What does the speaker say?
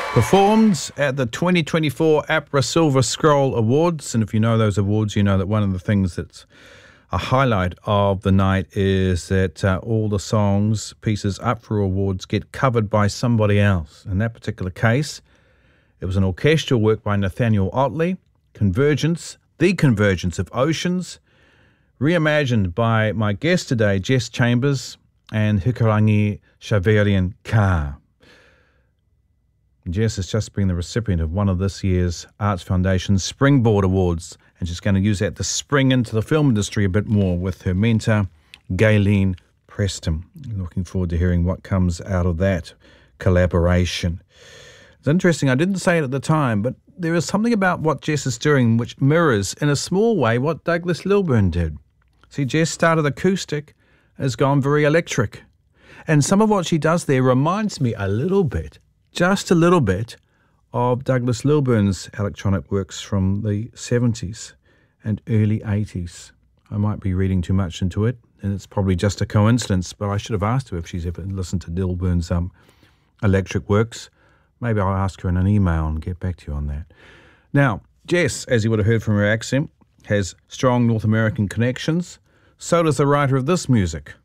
Performed at the 2024 APRA Silver Scroll Awards. And if you know those awards, you know that one of the things that's a highlight of the night is that all the songs, pieces up for awards get covered by somebody else. In that particular case, it was an orchestral work by Nathaniel Otley, Convergence, The Convergence of Oceans, reimagined by my guest today, Jess Chambers, and Hikurangi Xaverian Ka. Jess has just been the recipient of one of this year's Arts Foundation's Springboard Awards, and she's going to use that to spring into the film industry a bit more with her mentor, Gayleen Preston. Looking forward to hearing what comes out of that collaboration. It's interesting, I didn't say it at the time, but there is something about what Jess is doing which mirrors, in a small way, what Douglas Lilburn did. See, Jess started acoustic, has gone very electric. And some of what she does there reminds me a little bit, just a little bit, of Douglas Lilburn's electronic works from the 70s and early 80s. I might be reading too much into it, and it's probably just a coincidence, but I should have asked her if she's ever listened to Lilburn's electric works. Maybe I'll ask her in an email and get back to you on that. Now, Jess, as you would have heard from her accent, has strong North American connections. So does the writer of this music.